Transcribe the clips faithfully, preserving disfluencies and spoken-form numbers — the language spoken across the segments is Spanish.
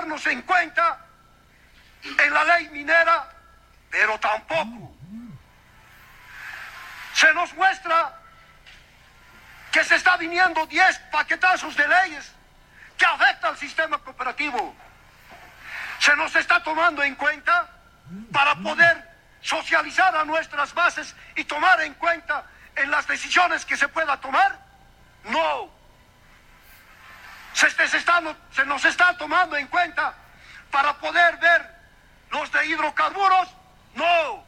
tomarnos en cuenta en la ley minera, pero tampoco se nos muestra que se está viniendo diez paquetazos de leyes que afectan al sistema cooperativo. Se nos está tomando en cuenta para poder socializar a nuestras bases y tomar en cuenta en las decisiones que se pueda tomar. No. Se, se, está, se nos está tomando en cuenta para poder ver los de hidrocarburos. No.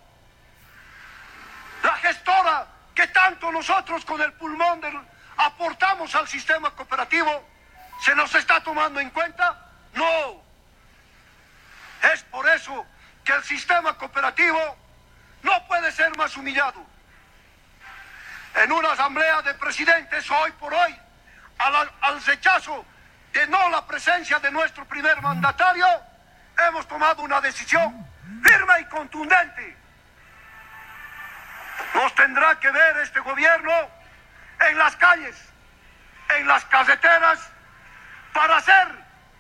La gestora que tanto nosotros con el pulmón del, aportamos al sistema cooperativo, ¿se nos está tomando en cuenta? No. Es por eso que el sistema cooperativo no puede ser más humillado. En una asamblea de presidentes hoy por hoy, al, al rechazo de no la presencia de nuestro primer mandatario, hemos tomado una decisión firme y contundente. Nos tendrá que ver este gobierno en las calles, en las carreteras, para hacer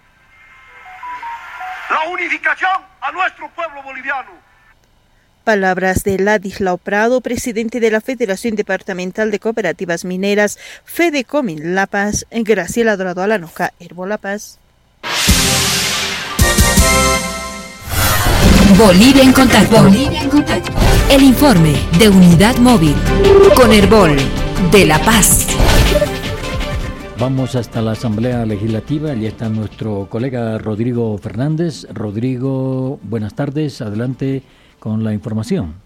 la unificación a nuestro pueblo boliviano. Palabras de Ladislao Prado, presidente de la Federación Departamental de Cooperativas Mineras, Fedecomin La Paz, Graciela Dorado Alanoja, Herbo La Paz. Bolivia en contacto. Bolivia en contacto. El informe de Unidad Móvil con Herbol de La Paz. Vamos hasta la Asamblea Legislativa. Allí está nuestro colega Rodrigo Fernández. Rodrigo, buenas tardes. Adelante con la información.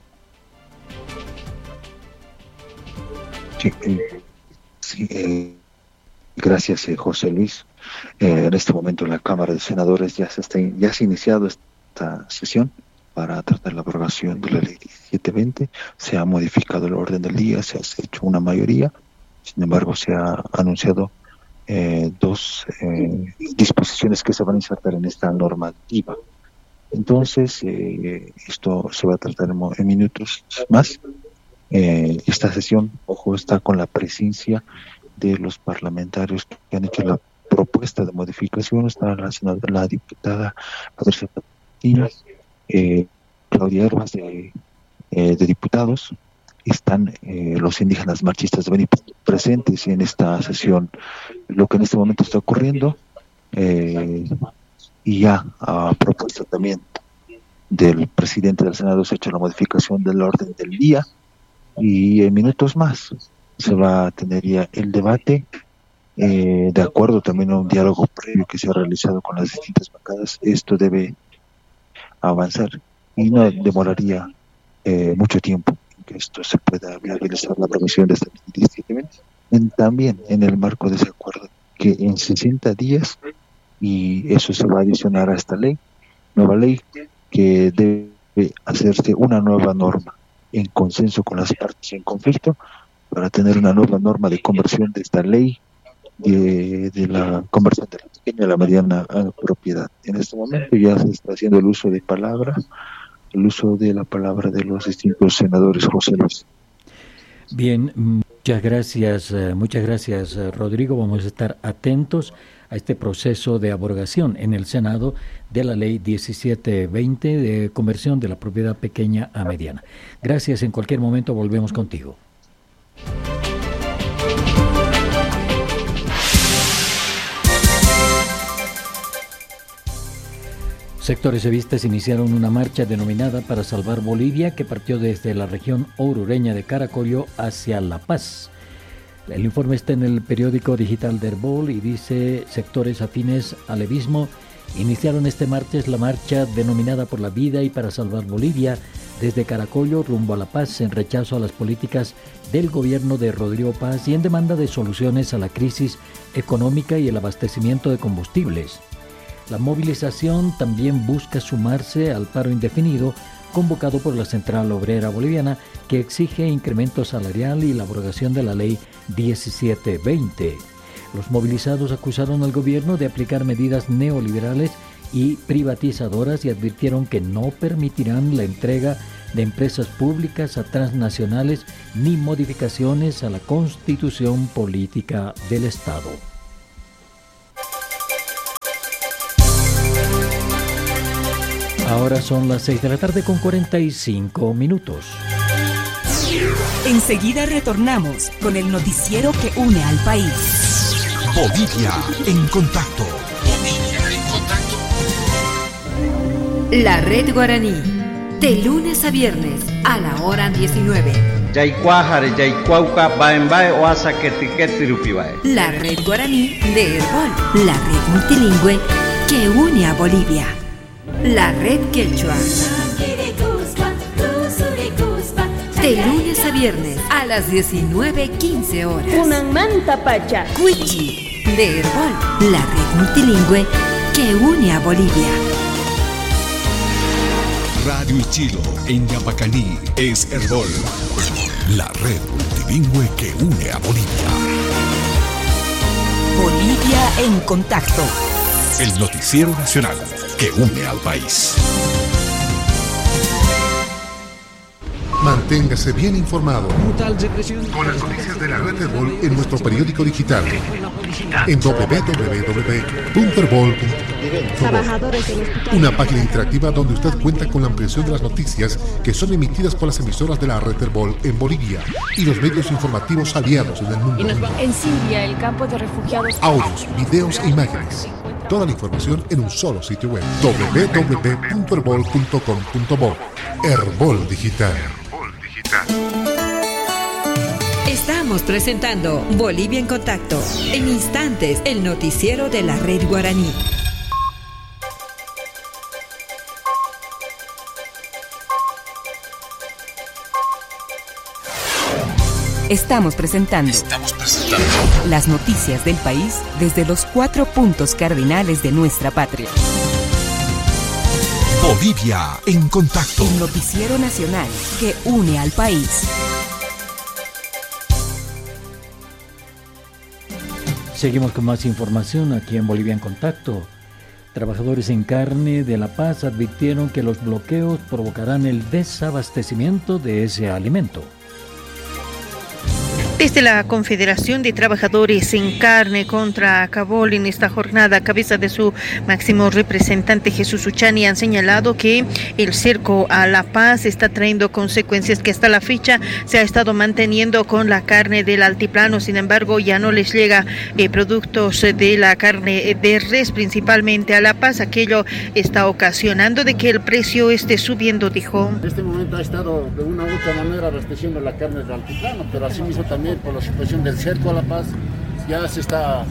Sí, eh, sí eh, gracias eh, José Luis. Eh, en este momento en la Cámara de Senadores ya se, está, ya se ha iniciado esta sesión para tratar la aprobación de la ley diecisiete veinte. Se ha modificado el orden del día, se ha hecho una mayoría. Sin embargo, se ha anunciado eh, dos eh, disposiciones que se van a insertar en esta normativa. Entonces, eh, esto se va a tratar en, en minutos más. Eh, esta sesión, ojo, está con la presencia de los parlamentarios que han hecho la propuesta de modificación. Está la, la diputada Patricia Patina, eh, Claudia Herbas de, eh, de diputados. Están eh, los indígenas marchistas de Beni presentes en esta sesión. Lo que en este momento está ocurriendo, eh, y ya a propuesta también del presidente del Senado, se ha hecho la modificación del orden del día, y en minutos más se va a tener ya el debate, eh, de acuerdo también a un diálogo previo que se ha realizado con las distintas bancadas. Esto debe avanzar y no demoraría eh, mucho tiempo que esto se pueda viabilizar la provisión de esta diecisiete veinte. En, también en el marco de ese acuerdo, que en sesenta días, y eso se va a adicionar a esta ley, nueva ley, que debe hacerse una nueva norma en consenso con las partes en conflicto, para tener una nueva norma de conversión de esta ley, de, de la conversión de la pequeña a la mediana propiedad. En este momento ya se está haciendo el uso de palabras, el uso de la palabra de los distintos senadores. José Luis. Bien, muchas gracias, muchas gracias Rodrigo. Vamos a estar atentos a este proceso de abrogación en el Senado de la ley diecisiete veinte de conversión de la propiedad pequeña a mediana. Gracias, en cualquier momento volvemos contigo. Sectores evistas iniciaron una marcha denominada Para Salvar Bolivia, que partió desde la región orureña de Caracollo hacia La Paz. El informe está en el periódico digital de Herbol y dice: sectores afines al evismo iniciaron este martes la marcha denominada Por la Vida y para Salvar Bolivia desde Caracollo rumbo a La Paz, en rechazo a las políticas del gobierno de Rodrigo Paz y en demanda de soluciones a la crisis económica y el abastecimiento de combustibles. La movilización también busca sumarse al paro indefinido convocado por la Central Obrera Boliviana, que exige incremento salarial y la abrogación de la ley diecisiete veinte. Los movilizados acusaron al gobierno de aplicar medidas neoliberales y privatizadoras y advirtieron que no permitirán la entrega de empresas públicas a transnacionales ni modificaciones a la constitución política del Estado. Ahora son las seis de la tarde con cuarenta y cinco minutos. Enseguida retornamos con el noticiero que une al país. Bolivia en contacto. Bolivia en contacto. La Red Guaraní, de lunes a viernes a la hora diecinueve. La Red Guaraní de Herbol, la red multilingüe que une a Bolivia. La Red Quechua. De lunes a viernes a las diecinueve quince horas. Cuichi de Herbol, la red multilingüe que une a Bolivia. Radio Ichilo en Yapacaní es Herbol, la red multilingüe que une a Bolivia. Bolivia en contacto. El noticiero nacional que une al país. Manténgase bien informado con las noticias de la red Herbol en nuestro periódico digital en doble u doble u doble u punto herbol punto com. Una página interactiva donde usted cuenta con la ampliación de las noticias que son emitidas por las emisoras de la red Herbol en Bolivia y los medios informativos aliados en el mundo. En Siria, el campo de refugiados. Audios, videos e imágenes. Toda la información en un solo sitio web. doble u doble u doble u punto herbol punto com punto bo. Herbol Digital. Estamos presentando Bolivia en Contacto. En instantes, el noticiero de la Red Guaraní. Estamos presentando, Estamos presentando las noticias del país desde los cuatro puntos cardinales de nuestra patria. Bolivia en Contacto. El noticiero nacional que une al país. Seguimos con más información aquí en Bolivia en Contacto. Trabajadores en carne de La Paz advirtieron que los bloqueos provocarán el desabastecimiento de ese alimento. Desde la Confederación de Trabajadores en Carne contra Cabol, en esta jornada, a cabeza de su máximo representante Jesús Uchani, han señalado que el cerco a La Paz está trayendo consecuencias que hasta la fecha se ha estado manteniendo con la carne del altiplano. Sin embargo, ya no les llega eh, productos de la carne de res, principalmente a La Paz. Aquello está ocasionando de que el precio esté subiendo, dijo. En este momento ha estado de una u otra manera abasteciendo la carne del altiplano, pero asimismo también por la situación del cerco a La Paz, ya se está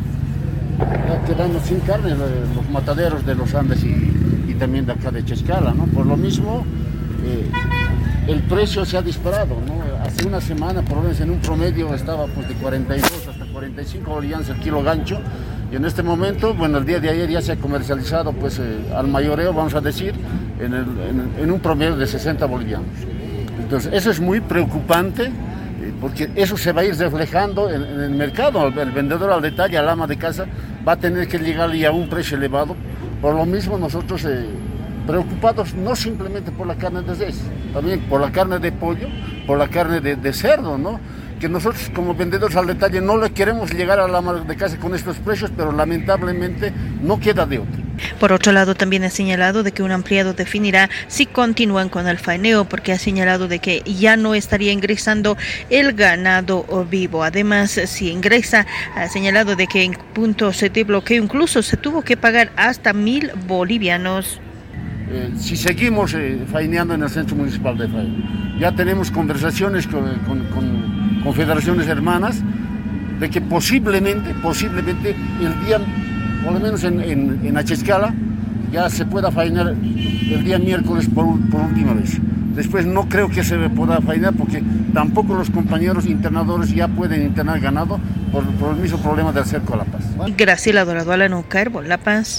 ya quedando sin carne los mataderos de los Andes y, y también de acá de Chescala, ¿no? Por lo mismo, eh, el precio se ha disparado, ¿no? Hace una semana, por lo menos en un promedio, estaba pues de cuarenta y dos hasta cuarenta y cinco bolivianos el kilo gancho, y en este momento, bueno, el día de ayer ya se ha comercializado pues eh, al mayoreo, vamos a decir, en, el, en, en un promedio de sesenta bolivianos. Entonces, eso es muy preocupante, porque eso se va a ir reflejando en, en el mercado. El, el vendedor al detalle, al ama de casa, va a tener que llegarle a un precio elevado. Por lo mismo, nosotros eh, preocupados no simplemente por la carne de res, también por la carne de pollo, por la carne de, de cerdo, ¿no? Que nosotros como vendedores al detalle no le queremos llegar al ama de casa con estos precios, pero lamentablemente no queda de otro. Por otro lado, también ha señalado de que un ampliado definirá si continúan con el faeneo, porque ha señalado de que ya no estaría ingresando el ganado vivo. Además, si ingresa, ha señalado de que en puntos de bloqueo incluso se tuvo que pagar hasta mil bolivianos. Eh, si seguimos eh, faeneando en el Centro Municipal de Faena, ya tenemos conversaciones con, con, con confederaciones hermanas de que posiblemente, posiblemente el día, por lo menos en, en, en Achescala, ya se pueda faenar el día miércoles por, por última vez. Después no creo que se pueda faenar porque tampoco los compañeros internadores ya pueden internar ganado por, por el mismo problema del cerco a La Paz. Graciela Dorado Alanuca, Herbol, La Paz.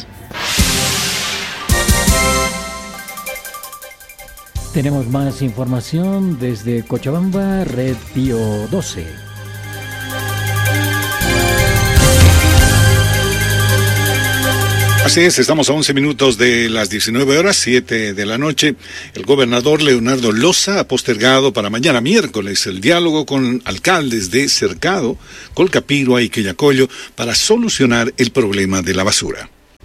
Tenemos más información desde Cochabamba, Red Pío doce. Así es, estamos a once minutos de las diecinueve horas, siete de la noche. El gobernador Leonardo Loza ha postergado para mañana miércoles el diálogo con alcaldes de Cercado, Colcapirua y Quillacollo para solucionar el problema de la basura.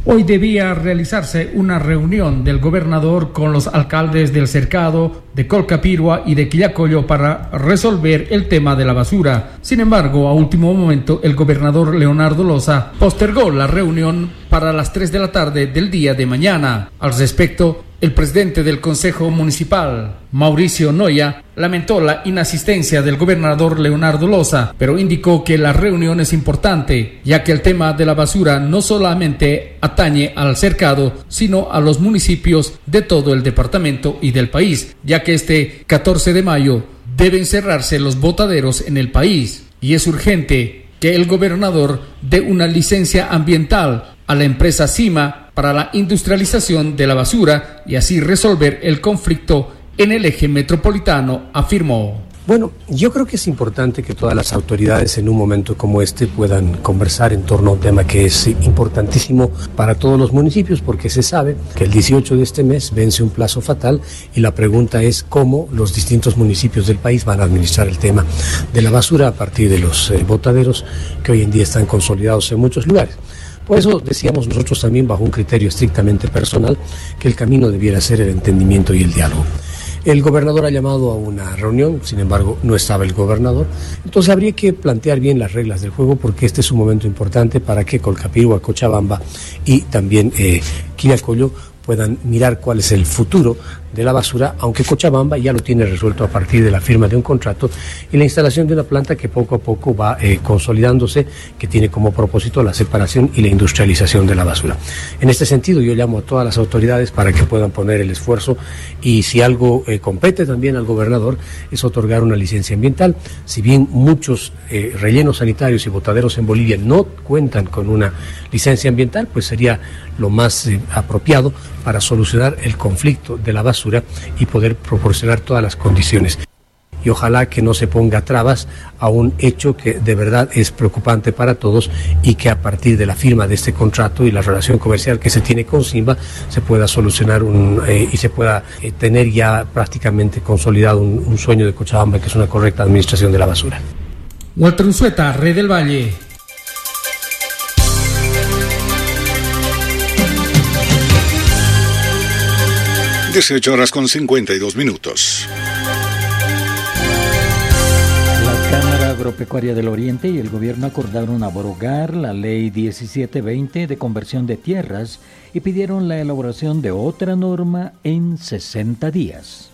Hoy debía realizarse una reunión del gobernador con los alcaldes del Cercado, de Colcapirua y de Quillacollo para resolver el tema de la basura. Sin embargo, a último momento, el gobernador Leonardo Loza postergó la reunión para las tres de la tarde del día de mañana. Al respecto, el presidente del Consejo Municipal, Mauricio Noya, lamentó la inasistencia del gobernador Leonardo Loza, pero indicó que la reunión es importante, ya que el tema de la basura no solamente atañe al Cercado, sino a los municipios de todo el departamento y del país, ya que este catorce de mayo deben cerrarse los botaderos en el país, y es urgente que el gobernador dé una licencia ambiental a la empresa CIMA para la industrialización de la basura y así resolver el conflicto en el eje metropolitano, afirmó. Bueno, yo creo que es importante que todas las autoridades en un momento como este puedan conversar en torno a un tema que es importantísimo para todos los municipios, porque se sabe que el dieciocho de este mes vence un plazo fatal y la pregunta es cómo los distintos municipios del país van a administrar el tema de la basura a partir de los eh, botaderos que hoy en día están consolidados en muchos lugares. Por eso decíamos nosotros también, bajo un criterio estrictamente personal, que el camino debiera ser el entendimiento y el diálogo. El gobernador ha llamado a una reunión, sin embargo no estaba el gobernador, entonces habría que plantear bien las reglas del juego porque este es un momento importante para que Colcapirua, Cochabamba y también eh, Quillacollo puedan mirar cuál es el futuro de la basura, aunque Cochabamba ya lo tiene resuelto a partir de la firma de un contrato y la instalación de una planta que poco a poco va eh, consolidándose, que tiene como propósito la separación y la industrialización de la basura. En este sentido yo llamo a todas las autoridades para que puedan poner el esfuerzo y si algo eh, compete también al gobernador es otorgar una licencia ambiental. Si bien muchos eh, rellenos sanitarios y botaderos en Bolivia no cuentan con una licencia ambiental, pues sería lo más eh, apropiado para solucionar el conflicto de la basura y poder proporcionar todas las condiciones. Y ojalá que no se ponga trabas a un hecho que de verdad es preocupante para todos y que a partir de la firma de este contrato y la relación comercial que se tiene con Simba se pueda solucionar un, eh, y se pueda eh, tener ya prácticamente consolidado un, un sueño de Cochabamba, que es una correcta administración de la basura. Walter Unzueta, Red del Valle. dieciocho horas con cincuenta y dos minutos. La Cámara Agropecuaria del Oriente y el gobierno acordaron abrogar la ley diecisiete veinte de conversión de tierras y pidieron la elaboración de otra norma en sesenta días.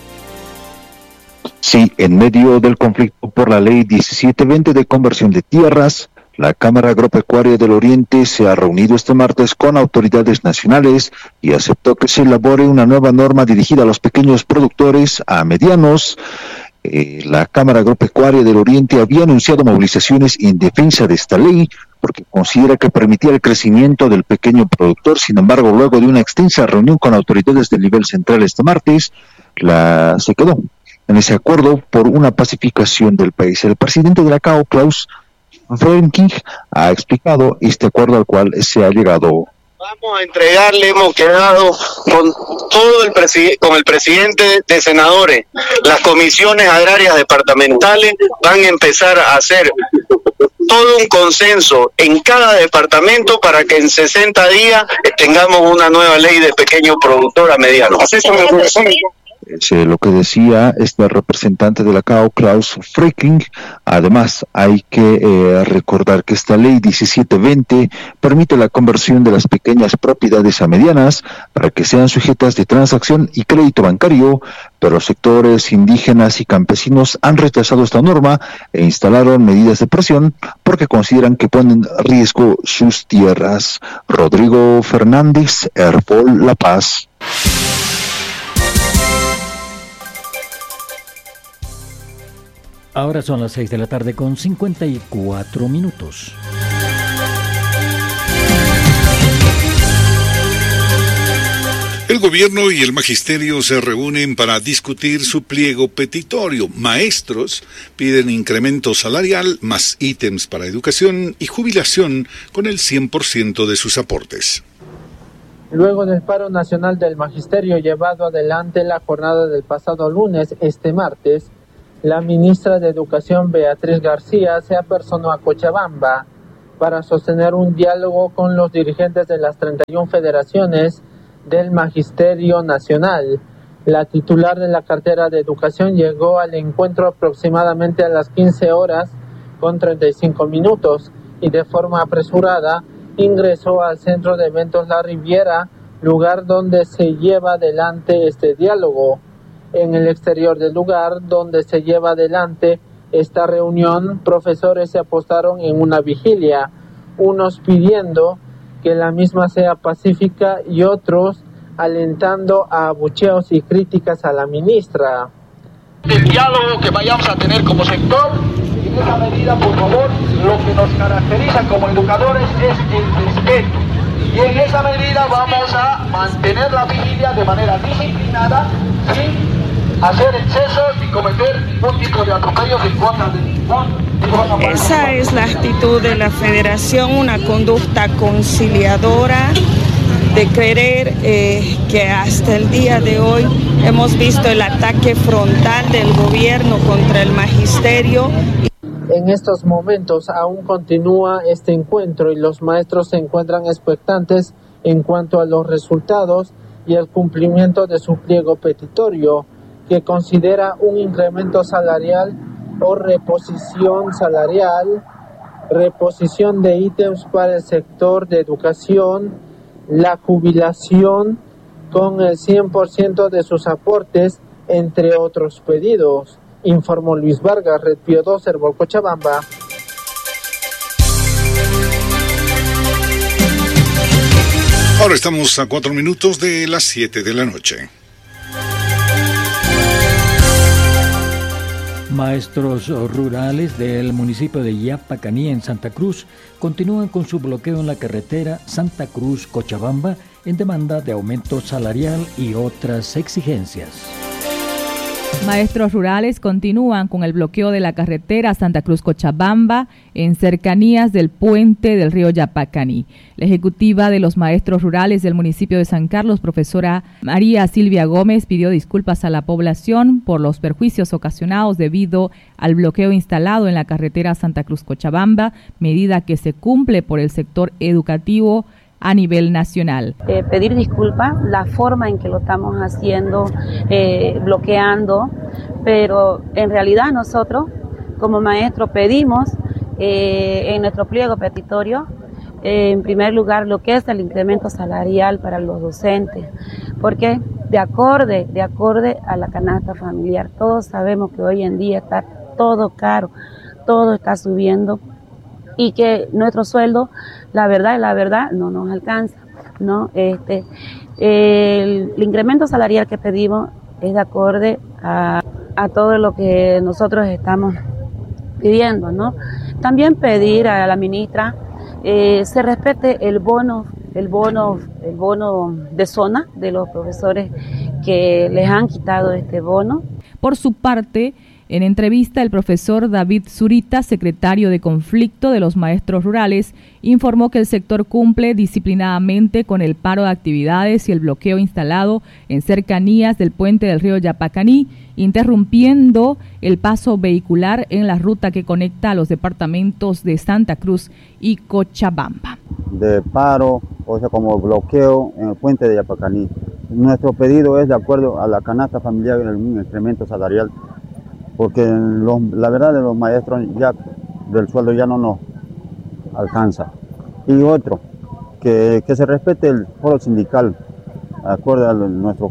Sí, en medio del conflicto por la ley diecisiete veinte de conversión de tierras, la Cámara Agropecuaria del Oriente se ha reunido este martes con autoridades nacionales y aceptó que se elabore una nueva norma dirigida a los pequeños productores, a medianos. Eh, la Cámara Agropecuaria del Oriente había anunciado movilizaciones en defensa de esta ley porque considera que permitía el crecimiento del pequeño productor. Sin embargo, luego de una extensa reunión con autoridades del nivel central este martes, la se quedó en ese acuerdo por una pacificación del país. El presidente de la C A O, Klaus Frenking, ha explicado este acuerdo al cual se ha llegado. Vamos a entregarle, hemos quedado con todo el presi- con el presidente de senadores, las comisiones agrarias departamentales van a empezar a hacer todo un consenso en cada departamento para que en sesenta días tengamos una nueva ley de pequeño productor a mediano. Así es, Es eh, lo que decía este representante de la C A O, Klaus Frenking. Además, hay que eh, recordar que esta ley diecisiete veinte permite la conversión de las pequeñas propiedades a medianas para que sean sujetas de transacción y crédito bancario, pero sectores indígenas y campesinos han rechazado esta norma e instalaron medidas de presión porque consideran que ponen en riesgo sus tierras. Rodrigo Fernández, Herbol, La Paz. Ahora son las seis de la tarde con cincuenta y cuatro minutos. El gobierno y el magisterio se reúnen para discutir su pliego petitorio. Maestros piden incremento salarial, más ítems para educación y jubilación con el cien por ciento de sus aportes. Luego del paro nacional del magisterio llevado adelante la jornada del pasado lunes, este martes, la ministra de Educación, Beatriz García, se apersonó a Cochabamba para sostener un diálogo con los dirigentes de las treinta y una federaciones del Magisterio Nacional. La titular de la cartera de Educación llegó al encuentro aproximadamente a las quince horas con treinta y cinco minutos y de forma apresurada ingresó al Centro de Eventos La Riviera, lugar donde se lleva adelante este diálogo. En el exterior del lugar donde se lleva adelante esta reunión, profesores se apostaron en una vigilia, unos pidiendo que la misma sea pacífica y otros alentando a abucheos y críticas a la ministra. El diálogo que vayamos a tener como sector, en esa medida, por favor, lo que nos caracteriza como educadores es el respeto. Y en esa medida vamos a mantener la vigilia de manera disciplinada, sin hacer excesos y cometer ningún tipo de atropellos en contra de ningún. Esa es la actitud de la Federación, una conducta conciliadora, de creer eh, que hasta el día de hoy hemos visto el ataque frontal del gobierno contra el magisterio. En estos momentos aún continúa este encuentro y los maestros se encuentran expectantes en cuanto a los resultados y el cumplimiento de su pliego petitorio, que considera un incremento salarial o reposición salarial, reposición de ítems para el sector de educación, la jubilación con el cien por ciento de sus aportes, entre otros pedidos, informó Luis Vargas, Red Pío dos, Herbol Cochabamba. Ahora estamos a cuatro minutos de las siete de la noche. Maestros rurales del municipio de Yapacaní, en Santa Cruz, continúan con su bloqueo en la carretera Santa Cruz-Cochabamba en demanda de aumento salarial y otras exigencias. Maestros rurales continúan con el bloqueo de la carretera Santa Cruz-Cochabamba en cercanías del puente del río Yapacaní. La ejecutiva de los maestros rurales del municipio de San Carlos, profesora María Silvia Gómez, pidió disculpas a la población por los perjuicios ocasionados debido al bloqueo instalado en la carretera Santa Cruz-Cochabamba, medida que se cumple por el sector educativo a nivel nacional. Eh, pedir disculpas, la forma en que lo estamos haciendo, eh, bloqueando, pero en realidad nosotros como maestros pedimos eh, en nuestro pliego petitorio, eh, en primer lugar, lo que es el incremento salarial para los docentes, porque de acorde, de acorde a la canasta familiar, todos sabemos que hoy en día está todo caro, todo está subiendo, y que nuestro sueldo, la verdad, la verdad, no nos alcanza, ¿no? Este, el, el incremento salarial que pedimos es de acorde a, a todo lo que nosotros estamos pidiendo, ¿no? También pedir a la ministra eh, se respete el bono, el bono, el bono de zona de los profesores que les han quitado este bono. Por su parte, en entrevista, el profesor David Zurita, secretario de Conflicto de los Maestros Rurales, informó que el sector cumple disciplinadamente con el paro de actividades y el bloqueo instalado en cercanías del puente del río Yapacaní, interrumpiendo el paso vehicular en la ruta que conecta a los departamentos de Santa Cruz y Cochabamba. De paro, o sea, como bloqueo en el puente de Yapacaní. Nuestro pedido es de acuerdo a la canasta familiar en el incremento salarial, porque los, la verdad de los maestros ya del sueldo ya no nos alcanza. Y otro, que, que se respete el foro sindical, de acuerdo a nuestro,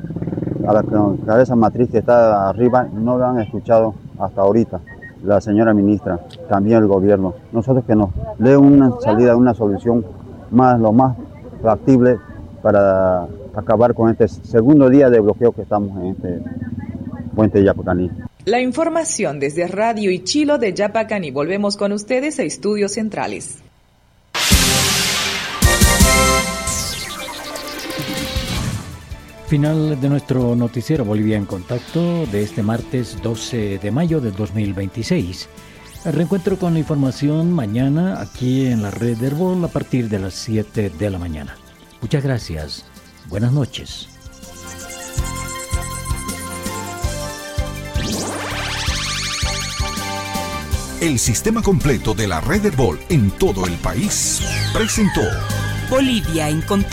a la cabeza matriz que está arriba, no lo han escuchado hasta ahorita, la señora ministra, también el gobierno. Nosotros que nos dé una salida, una solución más, lo más factible para acabar con este segundo día de bloqueo que estamos en este puente de Yapacaní. La información desde Radio Ichilo de Yapacaní. Volvemos con ustedes a Estudios Centrales. Final de nuestro noticiero Bolivia en Contacto de este martes doce de mayo del dos mil veintiséis. El reencuentro con la información mañana aquí en la red de Herbol a partir de las siete de la mañana. Muchas gracias. Buenas noches. El sistema completo de la red Herbol en todo el país presentó Bolivia en contacto.